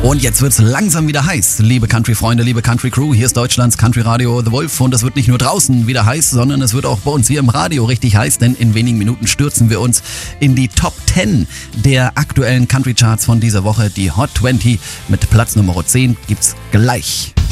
Und jetzt wird's langsam wieder heiß, liebe Country-Freunde, liebe Country-Crew. Hier ist Deutschlands Country-Radio The Wolf und es wird nicht nur draußen wieder heiß, sondern es wird auch bei uns hier im Radio richtig heiß, denn in wenigen Minuten stürzen wir uns in die Top 10 der aktuellen Country-Charts von dieser Woche. Die Hot 20 mit Platz Nummer 10 gibt's gleich.